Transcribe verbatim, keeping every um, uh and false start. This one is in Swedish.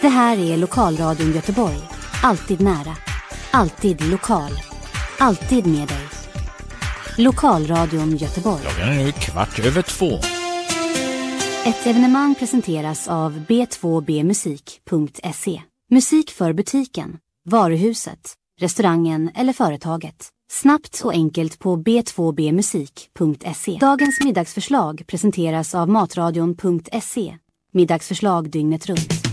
Det här är Lokalradion Göteborg. Alltid nära. Alltid lokal. Alltid med dig. Lokalradion Göteborg. Klockan är nu kvart över två. Ett evenemang presenteras av b två b musik punkt se. Musik för butiken, varuhuset, restaurangen eller företaget. Snabbt och enkelt på b två b musik punkt se. Dagens middagsförslag presenteras av matradion punkt se. Middagsförslag dygnet runt.